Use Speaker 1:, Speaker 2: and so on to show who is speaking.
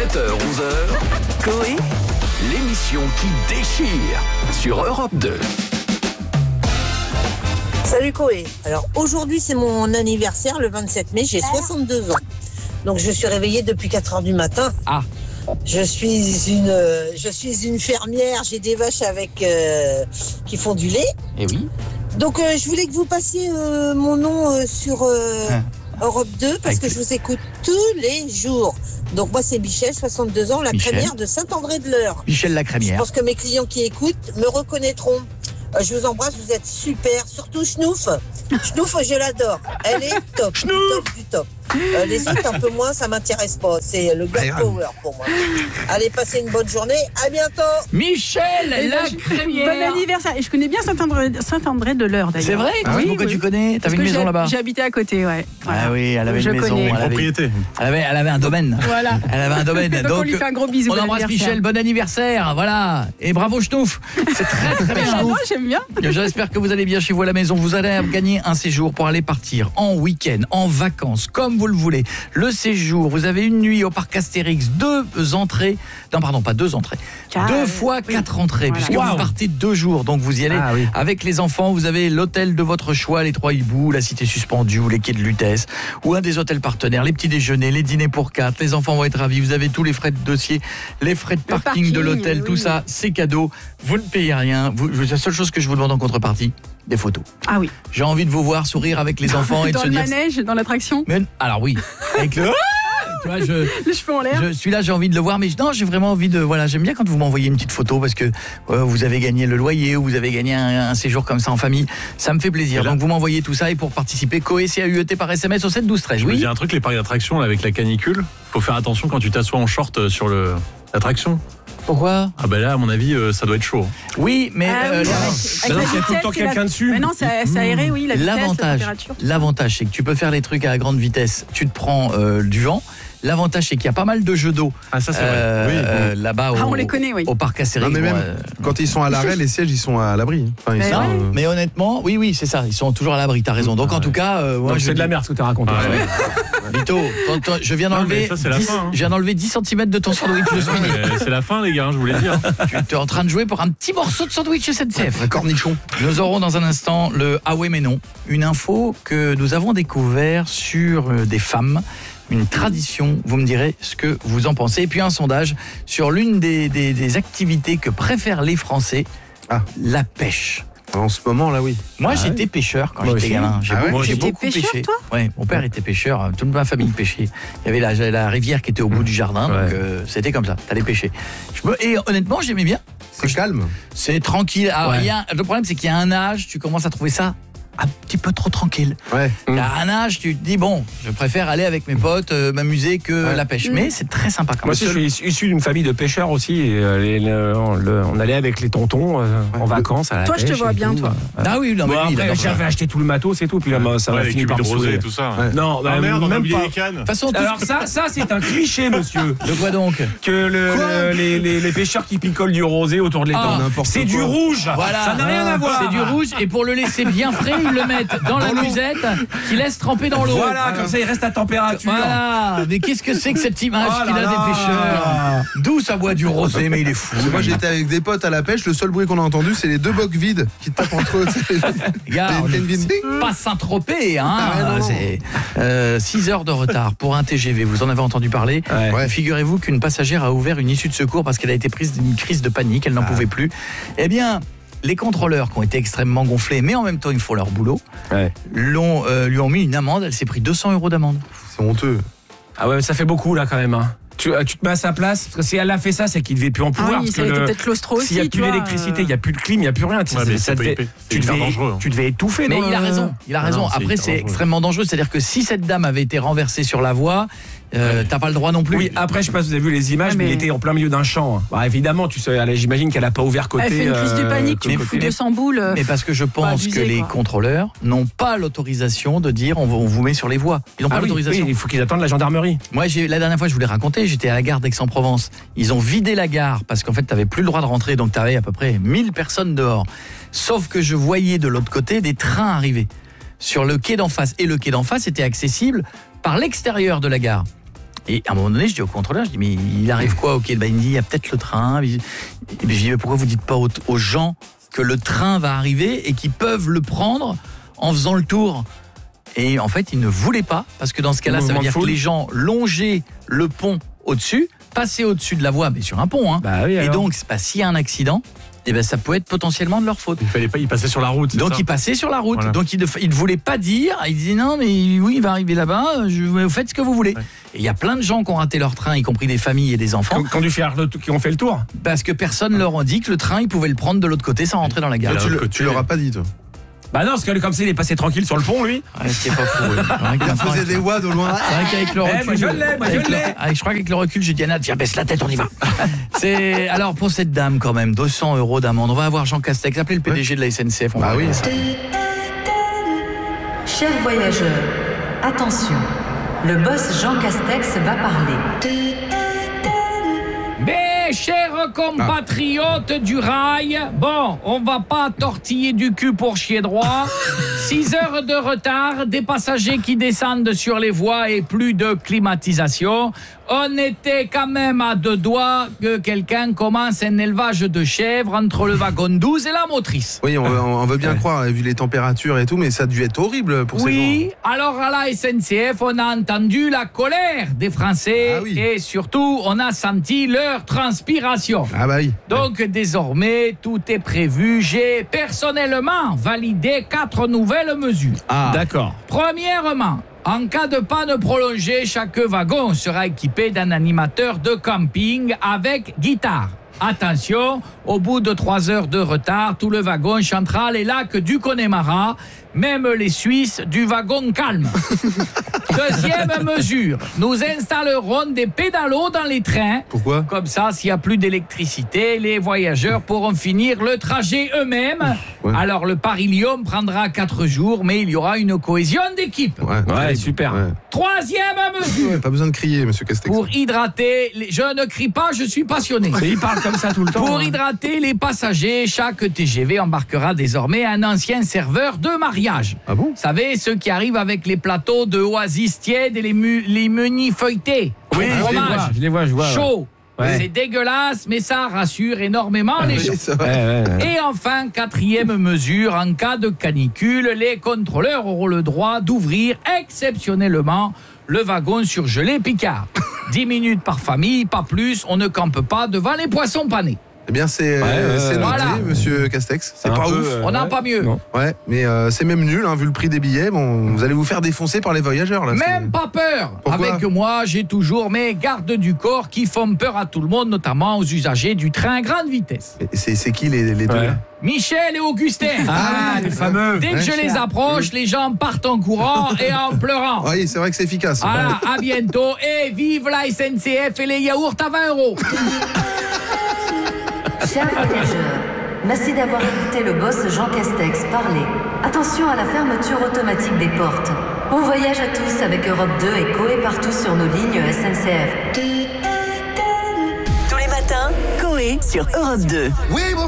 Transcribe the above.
Speaker 1: 7h-11h, Coé, l'émission qui déchire sur Europe 2.
Speaker 2: Salut Coé. Alors aujourd'hui c'est mon anniversaire le 27 mai, j'ai 62 ans. Donc je suis réveillée depuis 4h du matin.
Speaker 3: Ah.
Speaker 2: Je suis une fermière, j'ai des vaches qui font du lait.
Speaker 3: Eh oui.
Speaker 2: Donc je voulais que vous passiez mon nom sur Europe 2 parce que je vous écoute tous les jours. Donc moi c'est Michel, 62 ans, la crémière de Saint-André-de-l'Eure.
Speaker 3: Michel la
Speaker 2: Je
Speaker 3: crémière.
Speaker 2: pense que mes clients qui écoutent me reconnaîtront. Je vous embrasse, vous êtes super. Surtout Schnouf. Schnouf, je l'adore. Elle est top. Top du top. Les autres, un peu moins, ça m'intéresse pas. C'est le girl power pour moi. Allez, passez une bonne journée. À bientôt.
Speaker 3: Michel la crémière.
Speaker 4: Bon anniversaire. Et je connais bien Saint-André-de-l'Eure d'ailleurs.
Speaker 3: C'est vrai? Pourquoi tu connais? T'avais une maison là-bas?
Speaker 4: J'ai habité à côté, ouais. Voilà.
Speaker 3: Ah oui, elle avait une maison.
Speaker 4: Connais.
Speaker 3: Elle
Speaker 5: propriété.
Speaker 3: avait un domaine.
Speaker 4: Voilà.
Speaker 3: Elle avait un domaine.
Speaker 4: Donc on lui fait un gros bisou.
Speaker 3: On embrasse Michel, bon anniversaire. Voilà. Et bravo Schnouf. C'est très bien.
Speaker 4: Moi, j'aime bien.
Speaker 3: J'espère que vous allez bien chez vous à la maison. Vous allez gagner un séjour pour aller partir en week-end, en vacances, comme vous le voulez. Le séjour, vous avez une nuit au parc Astérix, 2 entrées. Non, pardon, pas 2 entrées. 2 fois 4 entrées,
Speaker 4: Voilà.
Speaker 3: puisque vous partez 2 jours. Donc vous y allez avec les enfants. Vous avez l'hôtel de votre choix, les 3 hiboux, la Cité Suspendue ou les quais de Lutèce, ou un des hôtels partenaires, les petits déjeuners, les dîners pour 4. Les enfants vont être ravis. Vous avez tous les frais de dossier, les frais de parking de l'hôtel, tout ça, c'est cadeau. Vous ne payez rien. La seule chose que je vous demande en contrepartie, des photos.
Speaker 4: Ah oui.
Speaker 3: J'ai envie de vous voir sourire avec les enfants et de se dire...
Speaker 4: Dans le manège, dans l'attraction.
Speaker 3: Mais, alors oui, avec le... Tu vois,
Speaker 4: les cheveux en l'air.
Speaker 3: Celui-là, j'ai envie de le voir, mais non, j'ai vraiment envie de... Voilà, j'aime bien quand vous m'envoyez une petite photo parce que vous avez gagné le loyer ou vous avez gagné un séjour comme ça en famille. Ça me fait plaisir. Donc vous m'envoyez tout ça et pour participer, Coé, CAUET par SMS au 7 12 13.
Speaker 5: Oui. Il y a un truc, les parcs d'attraction avec la canicule. Faut faire attention quand tu t'assois en short sur l'attraction.
Speaker 3: Pourquoi?
Speaker 5: Ah ben là, à mon avis, ça doit être chaud.
Speaker 3: Oui, mais
Speaker 5: il y a tout le temps quelqu'un dessus.
Speaker 4: Mais non, c'est aéré, oui, la vitesse, la température.
Speaker 3: L'avantage, c'est que tu peux faire les trucs à grande vitesse. Tu te prends du vent. L'avantage, c'est qu'il y a pas mal de jeux d'eau.
Speaker 5: Ah, ça, c'est vrai.
Speaker 3: Là-bas,
Speaker 4: on les connaît, oui.
Speaker 3: Au parc Astérix.
Speaker 6: Non, mais même quand ils sont à l'arrêt, les sièges, ils sont à l'abri. Enfin,
Speaker 3: mais honnêtement, oui, c'est ça. Ils sont toujours à l'abri, t'as raison. Donc, en tout cas...
Speaker 5: c'est de la merde ce que t'as raconté.
Speaker 3: Vito, je viens d'enlever 10 cm de ton sandwich de midi.
Speaker 5: C'est la fin, les gars, je vous l'ai dit.
Speaker 3: Tu es en train de jouer pour un petit morceau de sandwich SNCF.
Speaker 6: Un cornichon.
Speaker 3: Nous aurons dans un instant le Ah ouais mais non. Une info que nous avons découvert sur des femmes. Une tradition, vous me direz ce que vous en pensez. Et puis un sondage sur l'une des activités que préfèrent les Français, la pêche.
Speaker 6: En ce moment, là, oui.
Speaker 3: Moi, j'étais pêcheur quand j'étais gamin. J'ai beaucoup pêché.
Speaker 4: Toi
Speaker 3: ouais, mon père était pêcheur. Toute ma famille pêchait. Il y avait la rivière qui était au bout du jardin. Donc, c'était comme ça. T'allais pêcher. Et honnêtement, j'aimais bien.
Speaker 6: C'est calme.
Speaker 3: C'est tranquille. Alors, le problème, c'est qu'il y a un âge, tu commences à trouver ça un petit peu trop tranquille.
Speaker 6: Ouais.
Speaker 3: À un âge, tu te dis, bon, je préfère aller avec mes potes, m'amuser que la pêche. Mais c'est très sympa quand même.
Speaker 7: Moi aussi, je suis issu d'une famille de pêcheurs aussi. Et, on allait avec les tontons en vacances à la
Speaker 4: toi,
Speaker 7: pêche.
Speaker 4: Je te vois bien,
Speaker 7: tout.
Speaker 4: toi.
Speaker 3: Ah oui, non, mais
Speaker 7: après, j'avais acheté tout le matos et tout. Puis là, ça m'a fini par me saouler.
Speaker 5: Tout ça.
Speaker 7: Non,
Speaker 5: merde, on a
Speaker 7: même
Speaker 5: oublié
Speaker 7: pas.
Speaker 5: les cannes.
Speaker 3: De toute façon,
Speaker 7: Alors ça c'est un cliché, monsieur.
Speaker 3: De quoi donc?
Speaker 7: Que les pêcheurs qui picolent du rosé autour de l'étang. C'est du rouge.
Speaker 3: Voilà.
Speaker 7: Ça n'a rien à voir.
Speaker 3: C'est du rouge et pour le laisser bien frais, ils le mettent dans la musette, qu'ils laissent tremper dans l'eau.
Speaker 7: Voilà, comme ça il reste à température.
Speaker 3: Voilà. Mais qu'est-ce que c'est que cette image qu'il a des pêcheurs? D'où ça boit du rosé, mais il est fou.
Speaker 6: Moi, j'étais avec des potes à la pêche. Le seul bruit qu'on a entendu, c'est les 2 bocs vides qui tapent entre eux.
Speaker 3: Regarde, pas Saint-Tropez, hein. C'est 6 heures de retard pour un TGV. Vous en avez entendu parler.
Speaker 6: Ouais.
Speaker 3: Figurez-vous qu'une passagère a ouvert une issue de secours parce qu'elle a été prise d'une crise de panique. Elle n'en pouvait plus. Eh bien, les contrôleurs qui ont été extrêmement gonflés, mais en même temps ils font leur boulot, lui ont mis une amende. Elle s'est pris 200 € d'amende.
Speaker 6: C'est honteux.
Speaker 7: Ah ouais, ça fait beaucoup là quand même. Hein. Tu te mets à sa place, parce que si elle a fait ça, c'est qu'il devait plus en pouvoir.
Speaker 4: Oui,
Speaker 7: parce
Speaker 4: ça
Speaker 7: que
Speaker 4: était peut-être claustro aussi.
Speaker 7: S'il n'y a plus d'électricité, il n'y a plus de clim, il n'y a plus rien. Tu devais étouffer.
Speaker 3: Mais il a raison. Après, c'est extrêmement dangereux. C'est-à-dire que si cette dame avait été renversée sur la voie, t'as pas le droit non plus.
Speaker 7: Oui, après, je sais pas si vous avez vu les images, mais il était en plein milieu d'un champ. Bah, évidemment, j'imagine qu'elle a pas ouvert côté.
Speaker 4: Elle fait une crise de panique, tu fous 200 boules.
Speaker 3: Mais parce que je pense que les contrôleurs n'ont pas l'autorisation de dire on vous met sur les voies. Ils n'ont pas l'autorisation.
Speaker 7: Oui, il faut qu'ils attendent la gendarmerie.
Speaker 3: Moi, la dernière fois, je vous l'ai raconté, j'étais à la gare d'Aix-en-Provence. Ils ont vidé la gare parce qu'en fait, t'avais plus le droit de rentrer, donc t'avais à peu près 1000 personnes dehors. Sauf que je voyais de l'autre côté des trains arriver sur le quai d'en face. Et le quai d'en face était accessible par l'extérieur de la gare. Et à un moment donné, je dis au contrôleur, je dis, mais il arrive quoi? Ok, il me dit, il y a peut-être le train. Et je dis, mais pourquoi vous dites pas aux gens que le train va arriver et qu'ils peuvent le prendre en faisant le tour? Et en fait, il ne voulait pas, parce que dans ce cas-là, ça veut dire que les gens longeaient le pont au-dessus, passaient au-dessus de la voie, mais sur un pont. Hein. Et donc, s'il y a un accident, ça peut être potentiellement de leur faute.
Speaker 5: Il fallait pas y passer sur la route.
Speaker 3: Donc, il passait sur la route. Voilà. Donc, il ne voulait pas dire. Il disait non, mais oui, il va arriver là-bas. Vous faites ce que vous voulez. Ouais. Et il y a plein de gens qui ont raté leur train, y compris des familles et des enfants.
Speaker 7: Qui ont fait le tour.
Speaker 3: Parce que personne leur a dit que le train, ils pouvaient le prendre de l'autre côté sans rentrer dans la gare.
Speaker 6: Tu leur as pas dit, toi?
Speaker 7: Bah non, parce que comme ça, il est passé tranquille sur le pont, lui.
Speaker 3: Ouais, ce qui est pas fou.
Speaker 6: Il faisait des wads au loin.
Speaker 3: C'est vrai qu'avec le recul,
Speaker 7: je l'ai.
Speaker 3: Je crois qu'avec le recul, j'ai dit Anna, tiens, baisse la tête, on y va. Alors pour cette dame quand même, 200 € d'amende. On va avoir Jean Castex, appelez le PDG de la SNCF.
Speaker 6: Ah oui.
Speaker 8: Chers voyageurs, attention, le boss Jean Castex va parler.
Speaker 9: Mes chers compatriotes du rail, bon, on va pas tortiller du cul pour chier droit. 6 heures de retard, des passagers qui descendent sur les voies et plus de climatisation. On était quand même à 2 doigts que quelqu'un commence un élevage de chèvres entre le wagon 12 et la motrice.
Speaker 6: Oui, on veut bien croire, vu les températures et tout, mais ça a dû être horrible pour ces gens.
Speaker 9: Oui, alors à la SNCF, on a entendu la colère des Français et surtout, on a senti leur transpiration.
Speaker 6: Ah bah oui.
Speaker 9: Donc désormais, tout est prévu. J'ai personnellement validé 4 nouvelles mesures.
Speaker 7: Ah, d'accord.
Speaker 9: Premièrement, en cas de panne prolongée, chaque wagon sera équipé d'un animateur de camping avec guitare. Attention, au bout de 3 heures de retard, tout le wagon chantera les lacs du Connemara, même les Suisses du wagon calme. Deuxième mesure, nous installerons des pédalos dans les trains.
Speaker 6: Pourquoi ?
Speaker 9: Comme ça, s'il n'y a plus d'électricité, les voyageurs pourront finir le trajet eux-mêmes. Ouais. Alors le Paris-Lyon prendra 4 jours, mais il y aura une cohésion d'équipe.
Speaker 7: Ouais, super. Ouais.
Speaker 9: Troisième mesure.
Speaker 6: Pas besoin de crier, monsieur Castex.
Speaker 9: Pour hydrater, je ne crie pas, je suis passionné.
Speaker 7: Il parle comme ça tout le temps.
Speaker 9: Pour hydrater les passagers, chaque TGV embarquera désormais un ancien serveur de mariage.
Speaker 6: Ah bon ?
Speaker 9: Vous savez, ceux qui arrivent avec les plateaux de oasis tièdes et les menus feuilletés.
Speaker 7: Oui, je les vois.
Speaker 9: Chaud. Ouais. C'est dégueulasse, mais ça rassure énormément les gens. Et enfin, 4e mesure, en cas de canicule, les contrôleurs auront le droit d'ouvrir exceptionnellement le wagon surgelé Picard. 10 minutes par famille, pas plus, on ne campe pas devant les poissons panés.
Speaker 6: Eh bien, c'est noté, voilà. Monsieur Castex. C'est pas ouf.
Speaker 9: On n'a pas mieux.
Speaker 6: Non. Ouais, mais c'est même nul, hein, vu le prix des billets. Bon, vous allez vous faire défoncer par les voyageurs, là.
Speaker 9: Même pas peur.
Speaker 6: Pourquoi ?
Speaker 9: Avec moi, j'ai toujours mes gardes du corps qui font peur à tout le monde, notamment aux usagers du train à grande vitesse.
Speaker 6: C'est qui les deux là ?
Speaker 9: Michel et Augustin.
Speaker 7: Les fameux.
Speaker 9: Dès que je les approche, les gens partent en courant et en pleurant.
Speaker 6: Oui, c'est vrai que c'est efficace.
Speaker 9: Voilà, à bientôt. Et vive la SNCF et les yaourts à 20 €.
Speaker 8: Chers voyageurs, merci d'avoir écouté le boss Jean Castex parler. Attention à la fermeture automatique des portes. Bon voyage à tous avec Europe 2 et Coé partout sur nos lignes SNCF.
Speaker 10: Tous les matins, Coé sur Europe 2.
Speaker 6: Oui, bon.